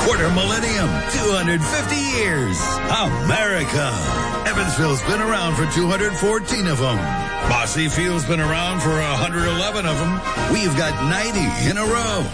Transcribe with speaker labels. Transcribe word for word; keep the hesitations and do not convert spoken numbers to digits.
Speaker 1: Quarter millennium. two hundred fifty years. America. Evansville's been around for two hundred fourteen of them. Bossy Field's been around for one hundred eleven of them. We've got ninety in a row.